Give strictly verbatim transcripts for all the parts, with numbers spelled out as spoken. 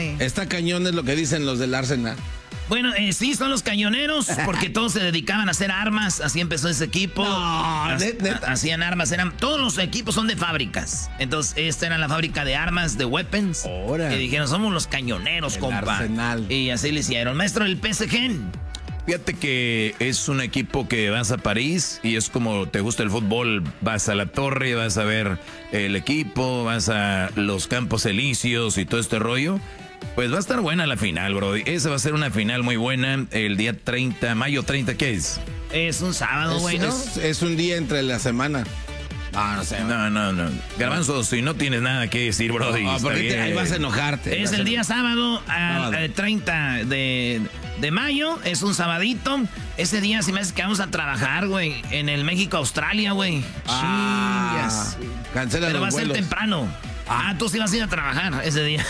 güey. Está cañón, es lo que dicen los del Arsenal. Bueno, eh, sí, son los cañoneros, porque todos se dedicaban a hacer armas, así empezó ese equipo. No, net, net. Hacían armas, eran todos los equipos son de fábricas. Entonces, esta era la fábrica de armas, de weapons. Ahora. Y dijeron, somos los cañoneros, El compa. Arsenal. Y así le hicieron. Maestro del P S G. Fíjate que es un equipo que vas a París y es como te gusta el fútbol, vas a la torre, vas a ver el equipo, vas a los Campos Elíseos y todo este rollo. Pues va a estar buena la final, bro. Esa va a ser una final muy buena el día treinta, mayo treinta, ¿qué es? Es un sábado, güey, ¿no? Es, es un día entre la semana. Ah, no sé. No, no, no. Garbanzo, si no tienes nada que decir, bro. No, porque te, ahí vas a enojarte. Es el día sábado, al eh, treinta de, de mayo, es un sabadito. Ese día se me hace que vamos a trabajar, güey, en el México-Australia, güey. Ah, Chingas. Cancela Pero los va a ser vuelos. temprano. Ah, tú sí vas a ir a trabajar ese día.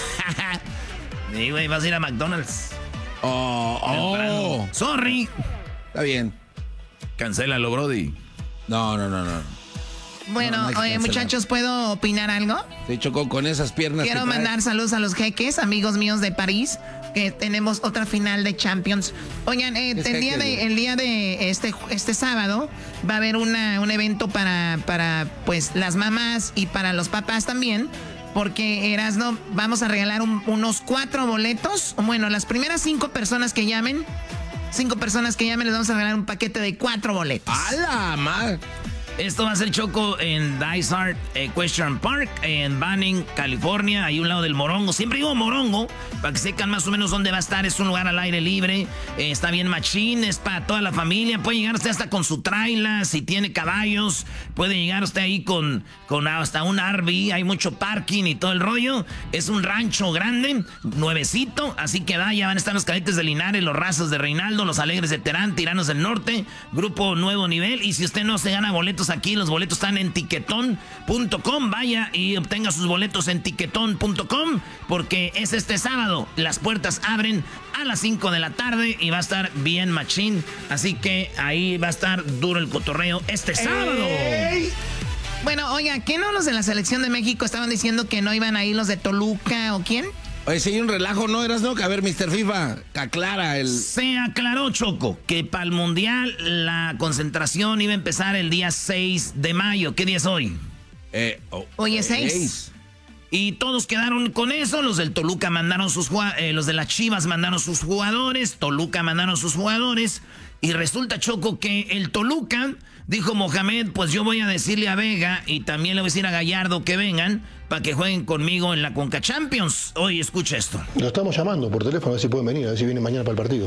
Sí, güey, vas a ir a McDonald's. Oh, oh. Sorry. Está bien. Cancélalo, brody. No, no, no, no. Bueno, No, no hay que oye, cancelar. muchachos, ¿puedo opinar algo? Se chocó con esas piernas. Quiero que trae. mandar saludos a los jeques, amigos míos de París, que tenemos otra final de Champions. Oigan, eh, el, día de, el día de este, este sábado va a haber una, un evento para, para pues las mamás y para los papás también. Porque Erasno, vamos a regalar un, unos cuatro boletos. Bueno, las primeras cinco personas que llamen, cinco personas que llamen, les vamos a regalar un paquete de cuatro boletos. ¡A la madre! Esto va a ser, Choco, en Dysart Equestrian Park, en Banning, California, ahí a un lado del Morongo. Siempre digo Morongo, para que sepan más o menos dónde va a estar. Es un lugar al aire libre, eh, está bien machín, es para toda la familia. Puede llegar usted hasta con su traila, si tiene caballos. Puede llegar usted ahí con, con hasta un R V, hay mucho parking y todo el rollo. Es un rancho grande, nuevecito, así que vaya, van a estar los cadetes de Linares, los Razos de Reinaldo, los Alegres de Terán, Tiranos del Norte, Grupo Nuevo Nivel. Y si usted no se gana boletos aquí, los boletos están en tiquetón punto com. Vaya y obtenga sus boletos en tiquetón punto com, porque es este sábado. Las puertas abren a las cinco de la tarde y va a estar bien machín. Así que ahí va a estar duro el cotorreo este sábado. ¡Ey! Bueno, oiga, ¿qué no los de la selección de México estaban diciendo que no iban a ir los de Toluca o quién? Oye, si hay un relajo, ¿no? Eras, ¿no? Que a ver, mister FIFA, aclara el... Se aclaró, Choco, que para el Mundial la concentración iba a empezar el día seis de mayo. ¿Qué día es hoy? Eh, oh, Hoy es seis. seis. Y todos quedaron con eso. Los del Toluca mandaron sus jugadores, eh, los de las Chivas mandaron sus jugadores, Toluca mandaron sus jugadores. Y resulta, Choco, que el Toluca dijo Mohamed, pues yo voy a decirle a Vega y también le voy a decir a Gallardo que vengan para que jueguen conmigo en la Conca Champions. Oye, escucha esto. Lo estamos llamando por teléfono a ver si pueden venir, a ver si vienen mañana para el partido.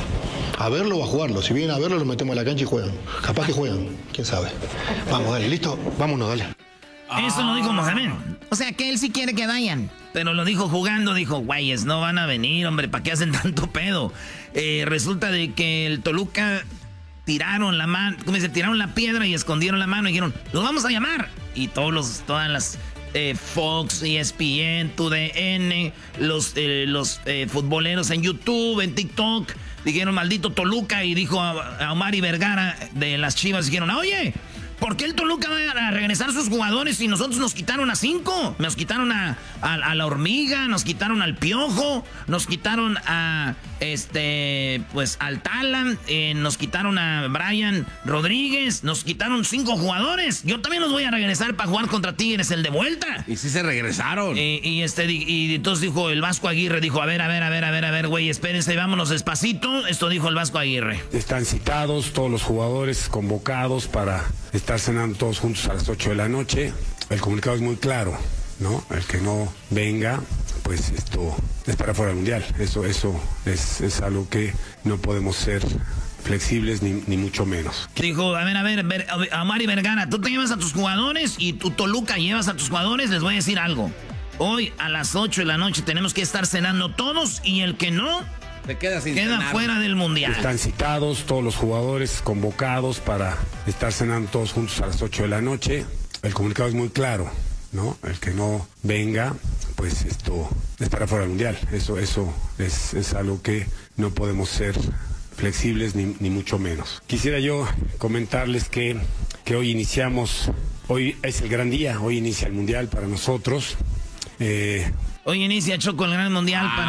A verlo o a jugarlo. Si vienen a verlo, los metemos a la cancha y juegan. Capaz que juegan, quién sabe. Vamos, dale, ¿listo? Vámonos, dale. Eso lo dijo Mohamed. O sea, que él sí quiere que vayan. Pero lo dijo jugando, dijo, güeyes, no van a venir, hombre, ¿para qué hacen tanto pedo? Eh, resulta de que el Toluca tiraron la mano, ¿cómo dice? Tiraron la piedra y escondieron la mano y dijeron, los vamos a llamar. Y todos los, todas las eh, Fox, E S P N, T U D N, los, eh, los eh, futboleros en YouTube, en TikTok, dijeron, maldito Toluca, y dijo a, a Omar y Vergara de las Chivas, dijeron, oye, ¿por qué el Toluca va a regresar sus jugadores si nosotros nos quitaron a cinco? Nos quitaron a, a, a la Hormiga, nos quitaron al Piojo, nos quitaron a este pues al Talan, eh, nos quitaron a Brian Rodríguez, nos quitaron cinco jugadores. Yo también los voy a regresar para jugar contra Tigres el de vuelta. Y sí se regresaron. Y, y este y entonces dijo el Vasco Aguirre, dijo, a ver, a ver, a ver, a ver, a ver, güey, espérense, vámonos despacito. Esto dijo el Vasco Aguirre. Están citados todos los jugadores convocados para estar cenando todos juntos a las ocho de la noche. El comunicado es muy claro, ¿no? El que no venga, pues esto es para fuera del Mundial. Eso, eso es, es algo que no podemos ser flexibles ni, ni mucho menos. Dijo, a ver, a ver, ver a Mari Vergara, tú te llevas a tus jugadores y tu Toluca llevas a tus jugadores. Les voy a decir algo. Hoy a las ocho de la noche tenemos que estar cenando todos y el que no... Se queda sin Queda cenar. fuera del Mundial. Están citados todos los jugadores convocados para estar cenando todos juntos a las ocho de la noche. El comunicado es muy claro, ¿no? El que no venga, pues esto es para fuera del Mundial. Eso, eso es, es algo que no podemos ser flexibles ni, ni mucho menos. Quisiera yo comentarles que, que hoy iniciamos, hoy es el gran día, hoy inicia el Mundial para nosotros. Eh, Hoy inicia, Choco, el Gran Mundial Ah. para